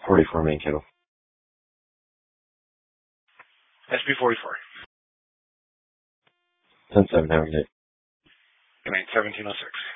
44 main channel. SB44. 10-7, have a good night. Good night, 1706.